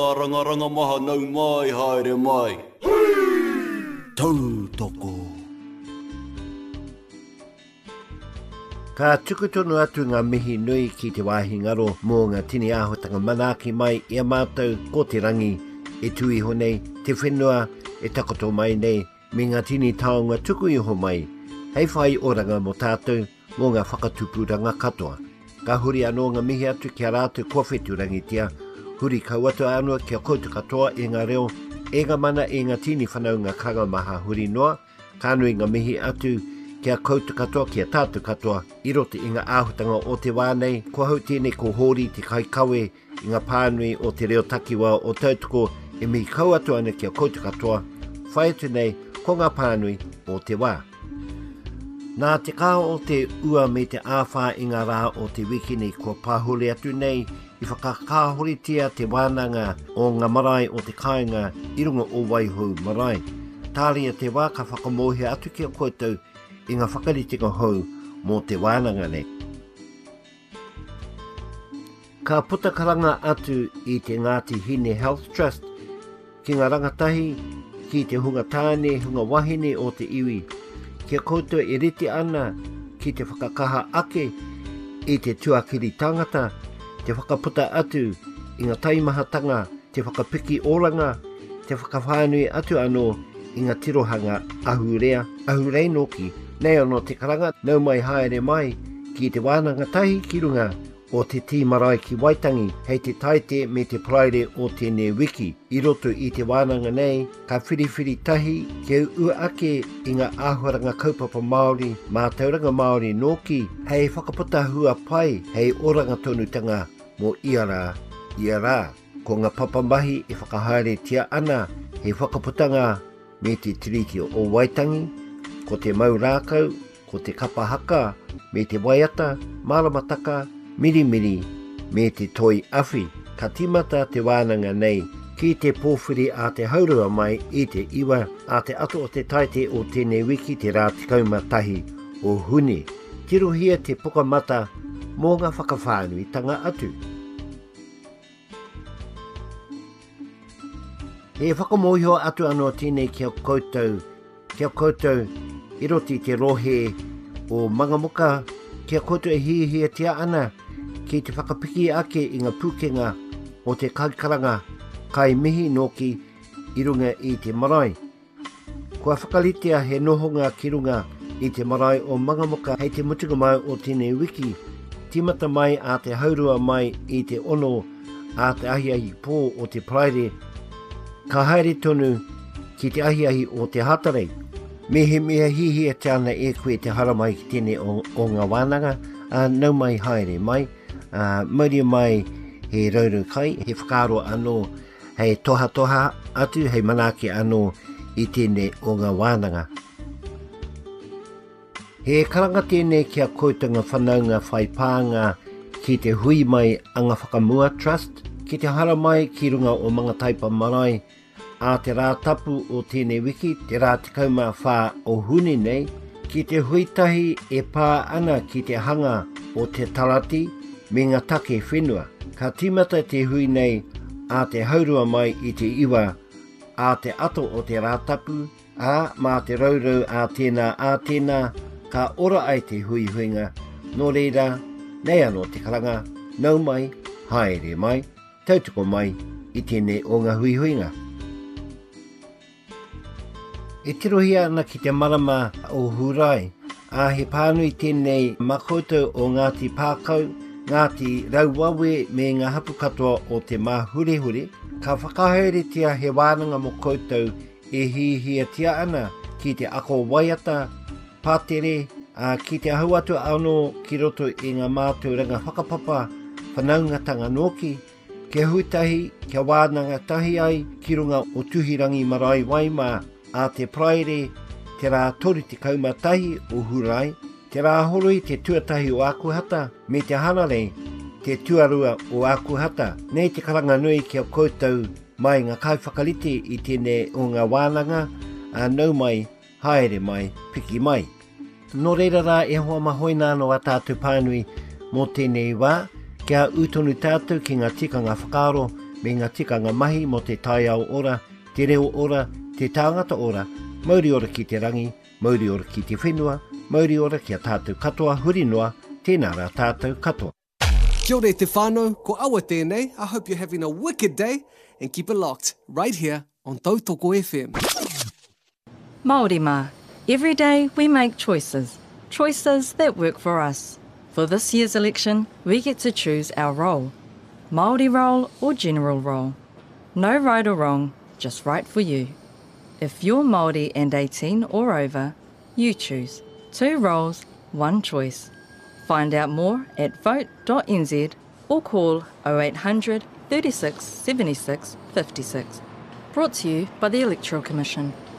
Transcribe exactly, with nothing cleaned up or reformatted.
Ranga maha nau mai haere mai. Tautoko. Ka tukutonu atu ngā mihi nui ki te wāhi ngaro mō ngā tini āhotanga manaki mai ia mātou ko te rangi e tui ho nei, te whenua e takoto mai nei, me ngā tini taonga tuku iho mai, hei whai oranga mo tātou mō ngā whakatupuranga katoa. Ka huri anō ngā mihi atu kia rātou kōwhetu rangitia, huri kauatu anua kia koutu katoa e ngā reo, e ngā mana e ngā tini whanau ngā kanga maha huri noa, ka nui ngā mihi atu kia koutu katoa kia tātou katoa, i rote i ngā āhutanga o te wānei, ko hau tēnei ko hori te kaikawe i ngā pānui o te reo takiwa o tautuko e mihi kauatu ana kia koutu katoa, whai atu nei ko ngā pānui o te wā. Nā te kā o te ua me te āwha i ngā rā o te wikini ko pāhuri atu nei, i whakakāhoritia te wānanga o ngā marae o te kāinga i runga o Waiho marae. Tāria te wā ka whakamohi atu kia koutou i ngā whakaritinga hou mō te wānanga nei. Ka putakaranga atu i te Ngāti Hine Health Trust ki ngā rangatahi ki te hunga tāne hunga wahine o te iwi. Kia koutou e reti ana ki te whakakaha ake i te tuakiri tangata, te whakaputa atu i ngā taimahatanga, te whakapiki oranga, te whakawhānui atu anō i ngā tirohanga ahurea, ahurei noki, nei anō te karanga nau mai haere mai ki te wānanga tahi ki runga o te tī marae ki Waitangi, hei te taite me te praere o tēnei wiki. I roto i te wānanga nei, ka whiriwhiri tahi ke ua ake i ngā āhuaranga kaupapa Māori, mā tauranga Māori noki, hei whakaputa hua pai, hei oranga tonutanga mō iara, iara. Ko ngā papamahi e whakahaere tia ana, hei whakaputanga me te tiriti o Waitangi, ko te maurākau, ko te kapahaka, me te waiata, maramataka, mirimiri, me te toi awhi. Ka timata te wānanga nei, ki te pōwhiri a te haurua mai i te iwa, a te ato o te taite o tēnei wiki te rā tikauma tahi o huni. Tirohia te pukamata mō ngā whakawhānui tanga atu. E whakamohio atu anō tēnei kia koutou, kia koutou i roti te rohe o mangamuka, kia koutou e hihia tia ana ki te whakapiki ake i ngā pūkenga o te kaikaranga kai mihi noki i runga i te marae. Kua whakalitea he nohonga ki runga i te marae o mangamuka hei te mutunga mai o tēnei wiki, timata mai a te haurua mai i te ono a te ahiahi pō o te praere, ka haere tonu ki te ahiahi o te hatarei. Me he mea hihia te ana e koe te haramai ki tēnei o, o ngā wānanga, uh, nau mai haere mai, uh, mauria mai he rauru kai, he whakaro anō, hei toha toha atu, hei manaki anō i tēnei o ngā wānanga. He karanga tēnei kia koutunga whanaunga whaipānga ki te hui mai anga whakamua trust, ki te haramai ki runga o mga taipa marae, a te rā tapu o tēnei wiki, te rā tikauma whā o huni nei, ki te huitahi e pā ana ki te hanga o te tarati me ngā take whenua. Ka timata te hui nei a te haurua mai i te iwa, a te ato o te rā tapu, a mā te raurau a tēnā a tēnā, ka ora ai te hui huinga, nō reira, nei anō te karanga, nau mai, haere mai, tautuko mai i tēnei o ngā hui huinga. E tirohia ana ki te marama o Hurai, a he pānui tēnei makoto o Ngāti Pākau, Ngāti Rauwawe me ngā hapu katoa o te Māhurehure, ka whakahaeretia he wānanga mo koutou e hihia tia ana ki te ako waiata, pātere, a ki te ahuatu anō ki roto i ngā mātauranga whakapapa, whanaungatanga noki, ke huitahi, kia wānanga tahi ai ki runga o tuhirangi marae waimā, a te praere, te rā tori te kaumatahi o Hurai, te rā horoi te tuatahi o Akuhata, me te hanarei, te tuarua o Akuhata. Nei te karanga nui kia koutou mai ngā kaiwhakarite i tēnei o ngā wānanga, a nau mai, haere mai, piki mai. Nō reira rā e hoa mahoina no a tātou pānui mō tēnei wā, kia utonu tātou ki ngā tikanga whakaro me ngā tikanga mahi mo te tai au ora, te reo ora, te tāngata ora, mauri ora ki te rangi, mauri ora ki te whenua, mauri ora ki a tātou katoa, huri noa, tēnā rā tātou katoa. Kia ora te whānau, ko awa tēnei. I hope you're having a wicked day and keep it locked right here on Tautoko F M. Māori mā, every day we make choices, choices that work for us. For this year's election, we get to choose our role, Māori role or general role. No right or wrong, just right for you. If you're Māori and eighteen or over, you choose. Two roles, one choice. Find out more at vote dot n z or call oh eight hundred, thirty-six, seventy-six, fifty-six. Brought to you by the Electoral Commission.